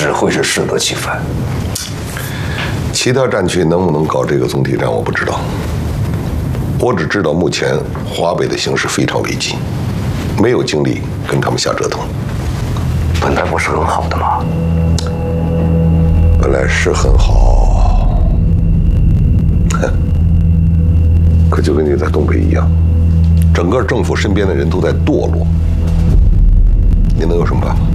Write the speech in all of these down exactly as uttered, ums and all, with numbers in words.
只会是适得其反。 其他战区能不能搞这个总体战，我不知道。我只知道目前华北的形势非常危急，没有精力跟他们瞎折腾。 本来不是很好的吗？ 本来是很好，哼。可就跟你在东北一样，整个政府身边的人都在堕落，你能有什么办法？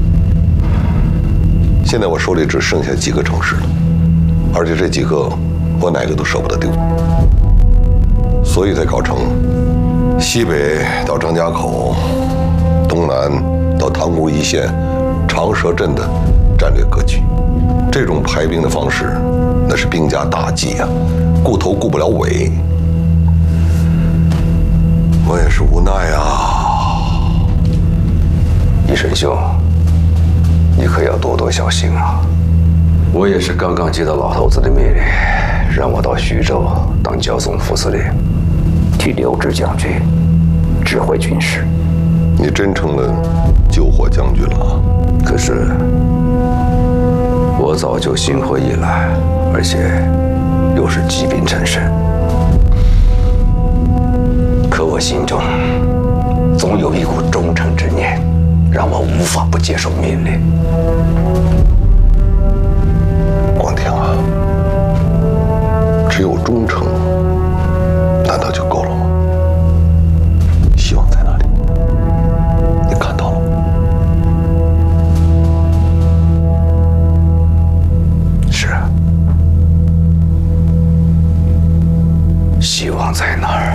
现在我手里只剩下几个城市了，而且这几个我哪个都舍不得丢，所以才搞成西北到张家口，东南到塘沽一线、长蛇阵的战略格局。这种排兵的方式，那是兵家大忌啊，顾头顾不了尾。我也是无奈啊。 一神兄，你可要多多小心啊！我也是刚刚接到老头子的命令，让我到徐州当剿总副司令，替刘志将军指挥军事。 你真成了救火将军了。 可是我早就心灰意懒，而且又是疾病缠身。可我心中总有一股忠诚之念，让我无法不接受命令。 广庭啊，只有忠诚，难道就够了吗？希望在哪里？你看到了吗？ 是啊，希望在哪儿？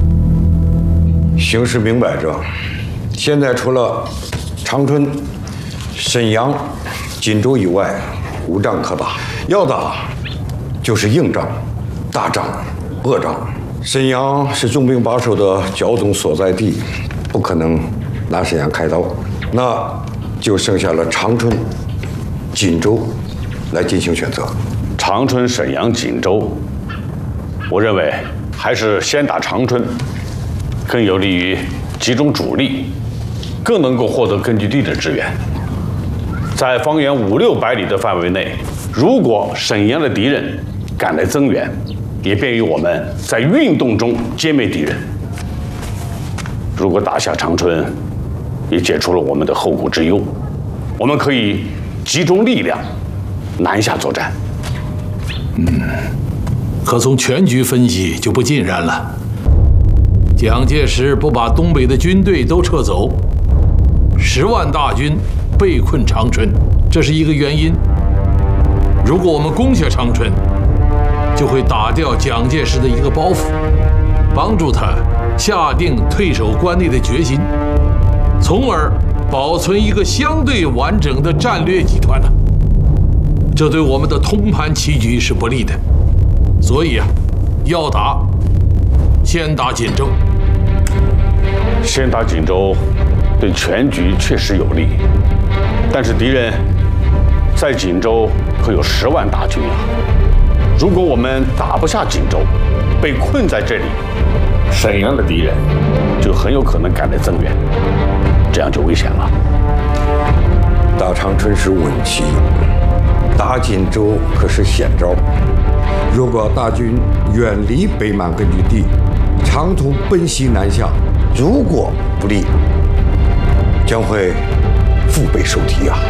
形势明摆着，现在除了长春、沈阳、锦州以外，无仗可打。要打，就是硬仗、大仗、恶仗。沈阳是重兵把守的剿总所在地，不可能拿沈阳开刀，那就剩下了长春、锦州来进行选择。 长春、沈阳、锦州，我认为还是先打长春，更有利于集中主力，更能够获得根据地的支援。在方圆五六百里的范围内，如果沈阳的敌人赶来增援，也便于我们在运动中歼灭敌人。如果打下长春，也解除了我们的后顾之忧，我们可以集中力量南下作战。 嗯，可从全局分析就不尽然了。蒋介石不把东北的军队都撤走，十万大军被困长春，这是一个原因。如果我们攻下长春，就会打掉蒋介石的一个包袱，帮助他下定退守关内的决心，从而保存一个相对完整的战略集团呢。这对我们的通盘棋局是不利的。所以啊，要打，先打锦州。 先打锦州，对全局确实有利，但是敌人在锦州可有十万大军啊！如果我们打不下锦州，被困在这里，沈阳的敌人就很有可能赶来增援，这样就危险了。 打长春是稳棋，打锦州可是险招。如果大军远离北满根据地，长途奔袭南下，如果不利，将会腹背受敌啊！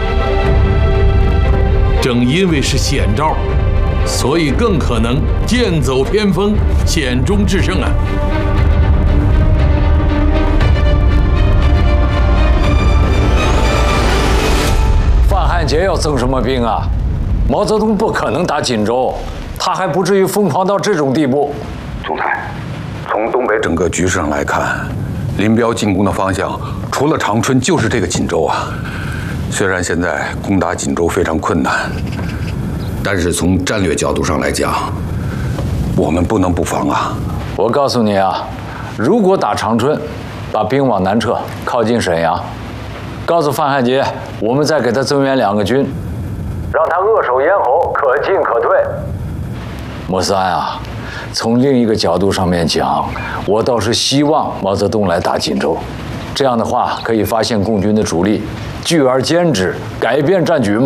正因为是险招，所以更可能剑走偏锋，险中制胜啊！ 范汉杰要增什么兵啊？毛泽东不可能打锦州，他还不至于疯狂到这种地步。 总裁，从东北整个局势上来看，林彪进攻的方向除了长春就是这个锦州啊。虽然现在攻打锦州非常困难，但是从战略角度上来讲，我们不能不防啊。 我告诉你啊，如果打长春，把兵往南撤，靠近沈阳，告诉范汉杰，我们再给他增援两个军，让他扼守咽喉，可进可退。莫三啊，从另一个角度上面讲，我倒是希望毛泽东来打锦州，这样的话可以发现共军的主力，聚而歼之，改变战局嘛。